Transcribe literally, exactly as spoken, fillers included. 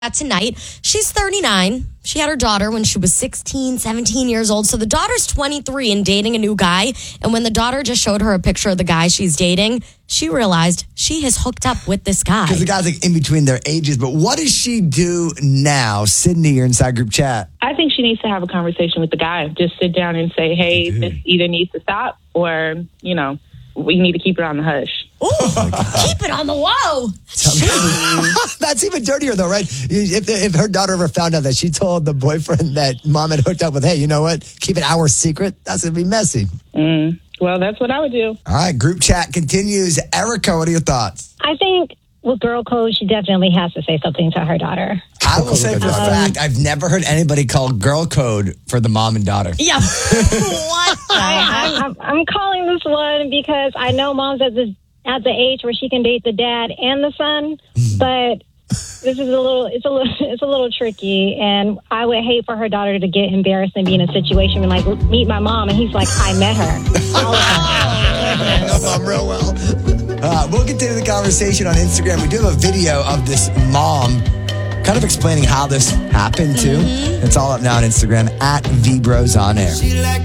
tonight. She's thirty-nine. She had her daughter when she was sixteen, seventeen years old. So the daughter's twenty-three and dating a new guy. And when the daughter just showed her a picture of the guy she's dating, she realized she has hooked up with this guy. Because the guy's like in between their ages. But what does she do now? Sydney, you're inside group chat. I think she needs to have a conversation with the guy. Just sit down and say, hey, this either needs to stop or, you know, we need to keep it on the hush. Oh, keep it on the low. That's, That's even dirtier, though, right? If, if her daughter ever found out that she told the boyfriend that mom had hooked up with, hey, you know what? Keep it our secret. That's going to be messy. Mm, well, that's what I would do. All right, group chat continues. Erica, what are your thoughts? I think with girl code, she definitely has to say something to her daughter. I will say for a fact, I've never heard anybody call girl code for the mom and daughter. Yeah. What? I, I'm, I'm calling this one because I know mom's at the at the age where she can date the dad and the son, but this is a little it's a little it's a little tricky, and I would hate for her daughter to get embarrassed and be in a situation where like meet my mom and he's like, I met her. All of her. I know mom real well. Uh, we'll continue the conversation on Instagram. We do have a video of this mom kind of explaining how this happened too. Mm-hmm. It's all up now on Instagram at V Bros On Air.